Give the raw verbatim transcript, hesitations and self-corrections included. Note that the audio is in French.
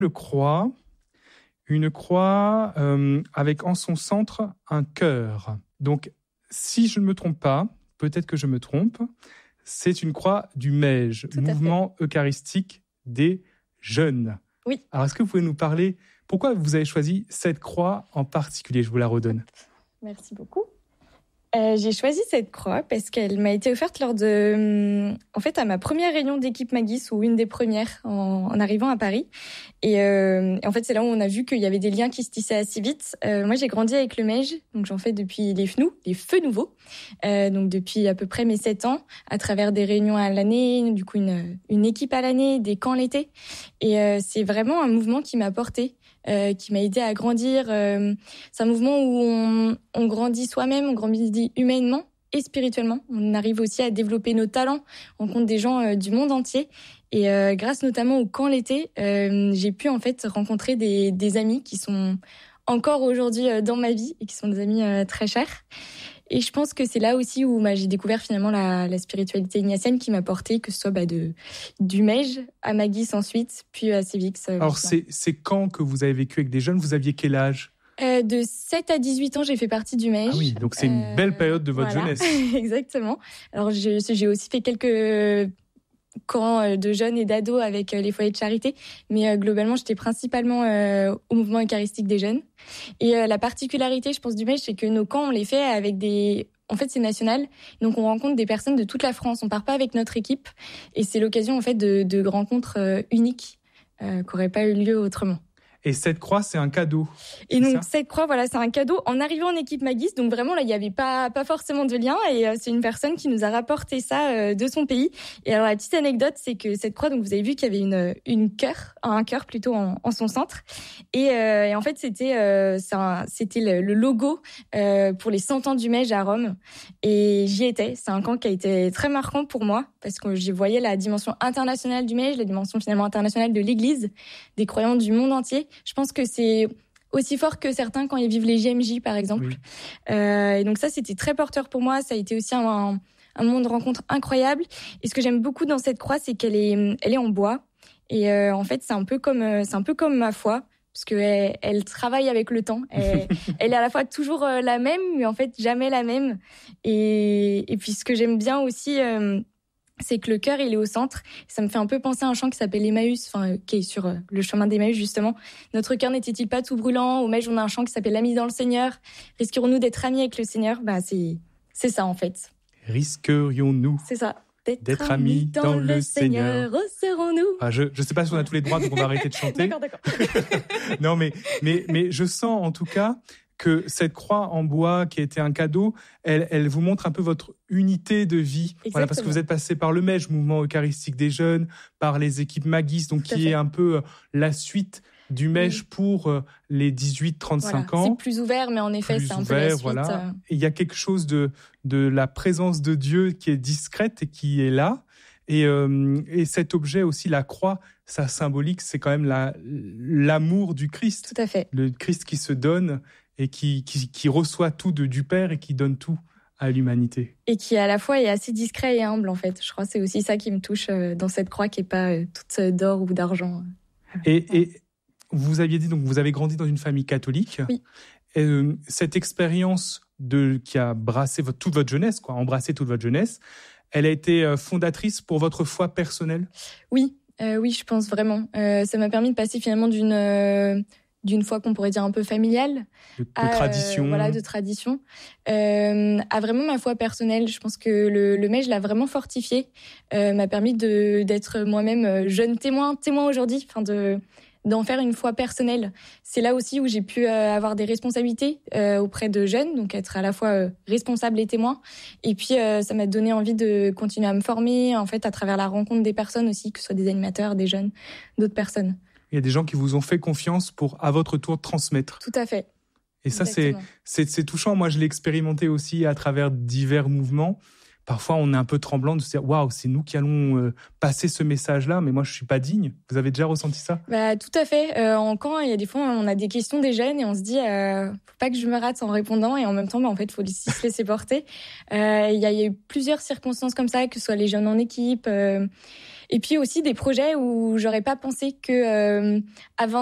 Le croix, une croix euh, avec en son centre un cœur. Donc, si je ne me trompe pas, peut-être que je me trompe, c'est une croix du M E J, Mouvement Eucharistique des Jeunes. Oui. Alors, est-ce que vous pouvez nous parler, pourquoi vous avez choisi cette croix en particulier ? Je vous la redonne. Merci beaucoup. Euh, j'ai choisi cette croix parce qu'elle m'a été offerte lors de, en fait, à ma première réunion d'équipe Magis, ou une des premières en, en arrivant à Paris. Et euh, en fait, c'est là où on a vu qu'il y avait des liens qui se tissaient assez vite. Euh, moi, j'ai grandi avec le M E J, donc j'en fais depuis les F N O U, les Feux Nouveaux, euh, donc depuis à peu près mes sept ans, à travers des réunions à l'année, du coup une, une équipe à l'année, des camps l'été. Et euh, c'est vraiment un mouvement qui m'a portée. Euh, qui m'a aidé à grandir. Euh, c'est un mouvement où on, on grandit soi-même, on grandit humainement et spirituellement. On arrive aussi à développer nos talents, on rencontre des gens euh, du monde entier. Et euh, grâce notamment au camp l'été, euh, j'ai pu en fait rencontrer des, des amis qui sont encore aujourd'hui euh, dans ma vie et qui sont des amis euh, très chers. Et je pense que c'est là aussi où bah, j'ai découvert finalement la, la spiritualité ignatienne qui m'a porté, que ce soit bah, de, du M E J à Magis ensuite, puis à Civix. Euh, Alors, c'est, c'est quand que vous avez vécu avec des jeunes ? Vous aviez quel âge ? euh, De sept à dix-huit ans, j'ai fait partie du M E J. Ah oui, donc c'est une euh, belle période de votre voilà. jeunesse. Exactement. Alors, je, j'ai aussi fait quelques camps de jeunes et d'ados avec les foyers de charité, mais euh, globalement, j'étais principalement euh, au mouvement eucharistique des jeunes. Et euh, la particularité, je pense, du M E J, c'est que nos camps, on les fait avec des... En fait, c'est national, donc on rencontre des personnes de toute la France. On part pas avec notre équipe, et c'est l'occasion en fait de, de rencontres euh, uniques euh, qui n'auraient pas eu lieu autrement. Et cette croix, c'est un cadeau. Et donc, cette croix, voilà, c'est un cadeau en arrivant en équipe Magis. Donc, vraiment, là, il n'y avait pas, pas forcément de lien. Et euh, c'est une personne qui nous a rapporté ça euh, de son pays. Et alors, la petite anecdote, c'est que cette croix, donc, vous avez vu qu'il y avait une, une cœur, un cœur plutôt en, en son centre. Et, euh, et en fait, c'était, euh, c'est un, c'était le, le logo euh, pour les cent ans du M E J à Rome. Et j'y étais. C'est un camp qui a été très marquant pour moi parce que j'y voyais la dimension internationale du M E J, la dimension finalement internationale de l'Église, des croyants du monde entier. Je pense que c'est aussi fort que certains quand ils vivent les J M J, par exemple. Oui. Euh, et donc ça, c'était très porteur pour moi. Ça a été aussi un, un, un moment de rencontre incroyable. Et ce que j'aime beaucoup dans cette croix, c'est qu'elle est, elle est en bois. Et euh, en fait, c'est un peu comme, c'est un peu comme ma foi, parce qu'elle elle travaille avec le temps. Elle, elle est à la fois toujours la même, mais en fait jamais la même. Et, et puis ce que j'aime bien aussi... Euh, c'est que le cœur, il est au centre. Ça me fait un peu penser à un chant qui s'appelle Emmaüs, enfin, qui est sur le chemin d'Emmaüs, justement. Notre cœur n'était-il pas tout brûlant? Au M E J, on a un chant qui s'appelle L'ami dans le Seigneur. Risquerions-nous d'être amis avec le Seigneur? Bah, c'est, c'est ça, en fait. Risquerions-nous C'est ça. D'être, d'être amis dans, dans le Seigneur. Seigneur. Serons-nous? Ah, je ne sais pas si on a tous les droits, donc on va arrêter de chanter. D'accord, d'accord. Non, mais, mais, mais je sens, en tout cas, que cette croix en bois qui a été un cadeau, elle, elle vous montre un peu votre unité de vie. Voilà, parce que vous êtes passé par le M E J, Mouvement Eucharistique des Jeunes, par les équipes Magis, donc qui est un peu la suite du M E J oui. pour les dix-huit trente-cinq voilà. ans. C'est plus ouvert, mais en effet, plus c'est un ouvert, peu la suite. Voilà. Et il y a quelque chose de, de la présence de Dieu qui est discrète et qui est là. Et, euh, et cet objet aussi, la croix, sa symbolique, c'est quand même la, l'amour du Christ. Tout à fait. Le Christ qui se donne et qui, qui, qui reçoit tout de, du Père et qui donne tout à l'humanité. Et qui à la fois est assez discret et humble en fait. Je crois que c'est aussi ça qui me touche dans cette croix qui n'est pas toute d'or ou d'argent. Et, et vous aviez dit, donc vous avez grandi dans une famille catholique. Oui. Et, euh, cette expérience de, qui a brassé votre, toute votre jeunesse, quoi, embrassé toute votre jeunesse, elle a été fondatrice pour votre foi personnelle ? Oui, euh, oui, je pense vraiment. Euh, ça m'a permis de passer finalement d'une... Euh, d'une foi qu'on pourrait dire un peu familiale, de, de à, tradition, euh, voilà, de tradition, euh, à vraiment ma foi personnelle. Je pense que le, le M E J l'a vraiment fortifié, euh, m'a permis de d'être moi-même jeune témoin, témoin aujourd'hui, enfin de d'en faire une foi personnelle. C'est là aussi où j'ai pu euh, avoir des responsabilités euh, auprès de jeunes, donc être à la fois euh, responsable et témoin. Et puis euh, ça m'a donné envie de continuer à me former, en fait, à travers la rencontre des personnes aussi, que ce soit des animateurs, des jeunes, d'autres personnes. Il y a des gens qui vous ont fait confiance pour, à votre tour, transmettre. Tout à fait. Et ça, c'est, c'est, c'est touchant. Moi, je l'ai expérimenté aussi à travers divers mouvements. Parfois, on est un peu tremblant de se dire « Waouh, c'est nous qui allons euh, passer ce message-là, mais moi, je ne suis pas digne. » Vous avez déjà ressenti ça ? Bah, tout à fait. Euh, en camp, il y a des fois, on a des questions des jeunes et on se dit euh, « Faut pas que je me rate en répondant. » Et en même temps, bah, en fait, il faut aussi se laisser porter. Euh, il y a, il y a eu plusieurs circonstances comme ça, que ce soit les jeunes en équipe. Euh, Et puis aussi des projets où j'aurais pas pensé que euh, avant